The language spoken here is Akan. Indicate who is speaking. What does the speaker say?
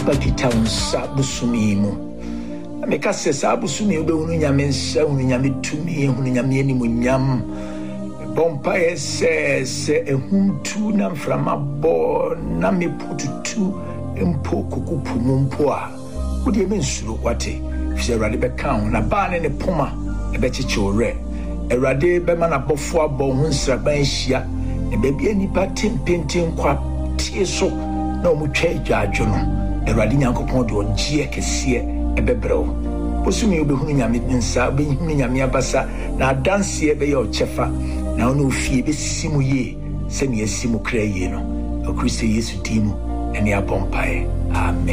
Speaker 1: abakita unsa busumi mu ameka sesa busumi obehunu nyame nsa hunu nyame tumi hunu nyame ni munyam bompa ese ehuntu na mframa bo na mepututu mpo kokupu mpo a wode me nsuro wate fi Awurade bɛka ho na ba ne poma ɛbɛkyeche ore Awurade bɛma na bɔfo abɔ ho nsraban hia ne baabi anipa tempenten kwa tie so na omutwa adwadwo no Awurade Nyankopɔn de ɔgye kɛseɛ ɛbɛbrɛw bosumi obehunu nyame nsa obehunu nyame abasa na adanse ɛbɛyɛ ɔkyɛfa na ono ofie bɛsisi mu ye sɛ ne asi mu kra yie no Kristo Yesu dimu ɛne abɔmpae amen.